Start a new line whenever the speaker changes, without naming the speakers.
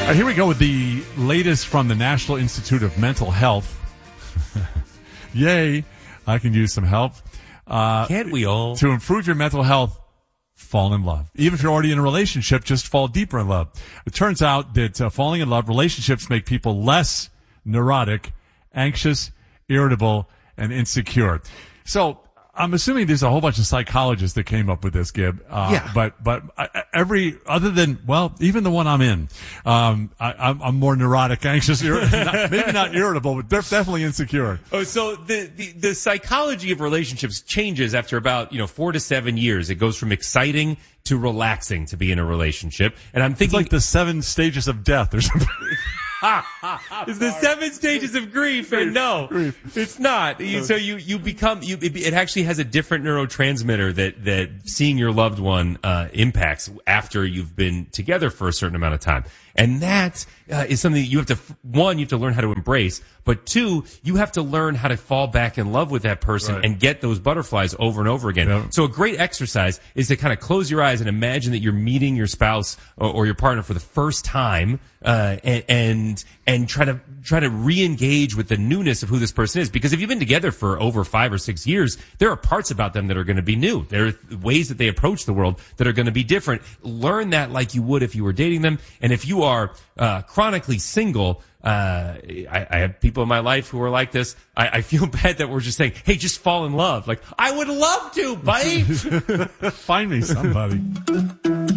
Here we go with the latest from the National Institute of Mental Health. Yay, I can use some help.
Can't we all?
To improve your mental health, fall in love. Even if you're already in a relationship, just fall deeper in love. It turns out that falling in love, relationships make people less neurotic, anxious, irritable, and insecure. So I'm assuming there's a whole bunch of psychologists that came up with this, Gib.
Yeah.
But other than, well, even the one I'm in, I'm more neurotic, anxious, maybe not irritable, but definitely insecure.
Oh, so the psychology of relationships changes after about, 4 to 7 years. It goes from exciting to relaxing to be in a relationship. And I'm thinking.
It's like the 7 stages of death or something.
It's the 7 stages of grief, and no, it's not. So you become, it actually has a different neurotransmitter that seeing your loved one impacts after you've been together for a certain amount of time. And that is something that you have to, one, you have to learn how to embrace, but two, you have to learn how to fall back in love with that person and get those butterflies over and over again. Yep. So a great exercise is to kind of close your eyes and imagine that you're meeting your spouse or your partner for the first time, and try to re-engage with the newness of who this person is. Because if you've been together for over 5 or 6 years, there are parts about them that are going to be new. There are ways that they approach the world that are going to be different. Learn that like you would if you were dating them. And if you are chronically single, I have people in my life who are like this. I feel bad that we're just saying, hey, just fall in love. Like, I would love to, buddy.
Find me somebody.